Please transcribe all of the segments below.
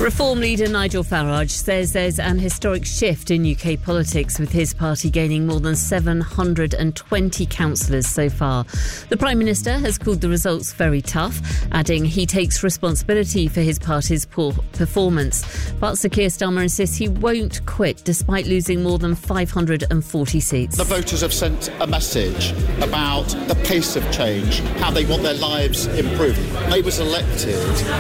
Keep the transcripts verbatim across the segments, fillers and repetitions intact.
Reform leader Nigel Farage says there's an historic shift in U K politics, with his party gaining more than seven hundred twenty councillors so far. The Prime Minister has called the results very tough, adding he takes responsibility for his party's poor performance. But Sir Keir Starmer insists he won't quit despite losing more than five hundred forty seats. The voters have sent a message about the pace of change, how they want their lives improved. I was elected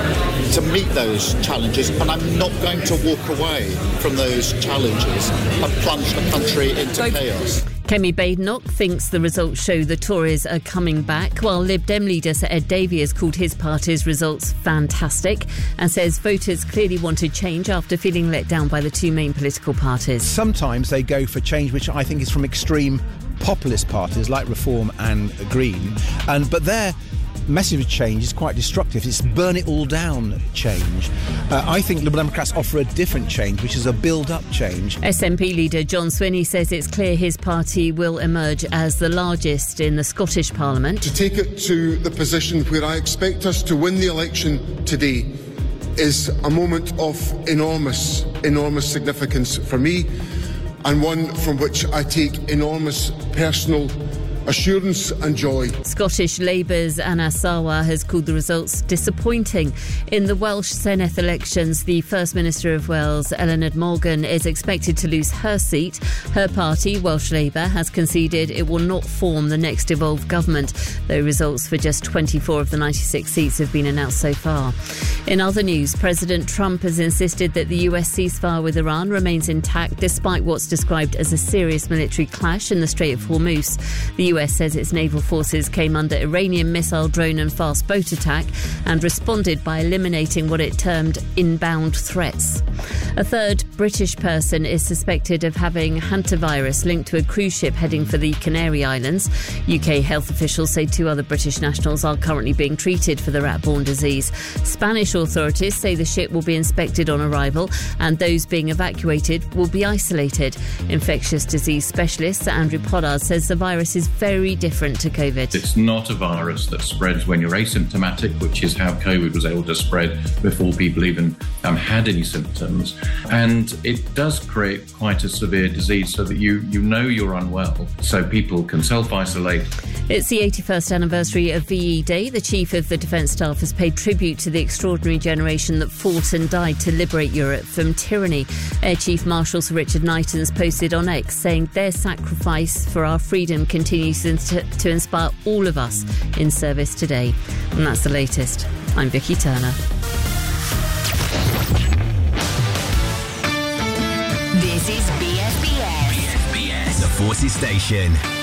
to meet those challenges, and I'm not going to walk away from those challenges and plunge the country into Both. chaos. Kemi Badenoch thinks the results show the Tories are coming back, while Lib Dem leader Sir Ed Davey has called his party's results fantastic and says voters clearly wanted change after feeling let down by the two main political parties. Sometimes they go for change which I think is from extreme populist parties like Reform and Green, and but they're message of change is quite destructive. It's burn it all down change. Uh, I think Liberal Democrats offer a different change, which is a build-up change. S N P leader John Swinney says it's clear his party will emerge as the largest in the Scottish Parliament. To take it to the position where I expect us to win the election today is a moment of enormous, enormous significance for me, and one from which I take enormous personal assurance and joy. Scottish Labour's Anna Sarwar has called the results disappointing. In the Welsh Senedd elections, the First Minister of Wales, Eluned Morgan, is expected to lose her seat. Her party, Welsh Labour, has conceded it will not form the next devolved government, though results for just twenty-four of the ninety-six seats have been announced so far. In other news, President Trump has insisted that the U S ceasefire with Iran remains intact despite what's described as a serious military clash in the Strait of Hormuz. The U S says its naval forces came under Iranian missile, drone and fast boat attack and responded by eliminating what it termed inbound threats. A third British person is suspected of having hantavirus linked to a cruise ship heading for the Canary Islands. U K health officials say two other British nationals are currently being treated for the rat-borne disease. Spanish authorities say the ship will be inspected on arrival and those being evacuated will be isolated. Infectious disease specialist Andrew Pollard says the virus is very different to COVID. It's not a virus that spreads when you're asymptomatic, which is how COVID was able to spread before people even um, had any symptoms. And it does create quite a severe disease so that you, you know you're unwell, so people can self-isolate. It's the eighty-first anniversary of V E Day. The Chief of the Defence Staff has paid tribute to the extraordinary generation that fought and died to liberate Europe from tyranny. Air Chief Marshal Sir Richard Knighton's posted on X saying their sacrifice for our freedom continues to, to inspire all of us in service today. And that's the latest. I'm Vicky Turner. This is B S B S. B S B S, the Forces Station.